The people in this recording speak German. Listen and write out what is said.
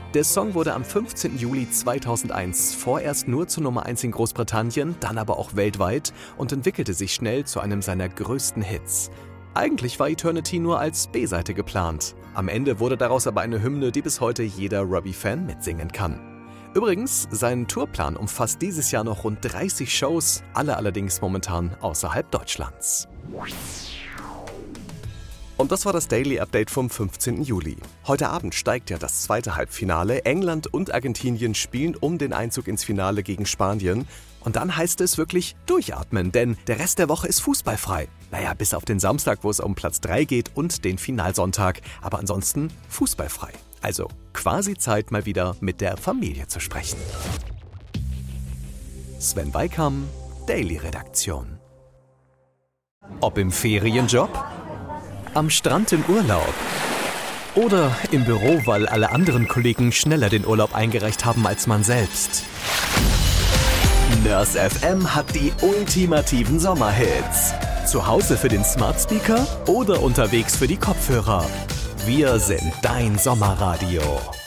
Der Song wurde am 15. Juli 2001 vorerst nur zur Nummer 1 in Großbritannien, dann aber auch weltweit und entwickelte sich schnell zu einem seiner größten Hits. Eigentlich war Eternity nur als B-Seite geplant. Am Ende wurde daraus aber eine Hymne, die bis heute jeder Robbie-Fan mitsingen kann. Übrigens, sein Tourplan umfasst dieses Jahr noch rund 30 Shows, alle allerdings momentan außerhalb Deutschlands. Und das war das Daily Update vom 15. Juli. Heute Abend steigt ja das zweite Halbfinale. England und Argentinien spielen um den Einzug ins Finale gegen Spanien. Und dann heißt es wirklich durchatmen, denn der Rest der Woche ist fußballfrei. Naja, bis auf den Samstag, wo es um Platz 3 geht und den Finalsonntag. Aber ansonsten fußballfrei. Also quasi Zeit, mal wieder mit der Familie zu sprechen. Sven Weikam, Daily Redaktion. Ob im Ferienjob, am Strand im Urlaub oder im Büro, weil alle anderen Kollegen schneller den Urlaub eingereicht haben als man selbst. Nurse FM hat die ultimativen Sommerhits. Zu Hause für den Smart Speaker oder unterwegs für die Kopfhörer. Wir sind dein Sommerradio.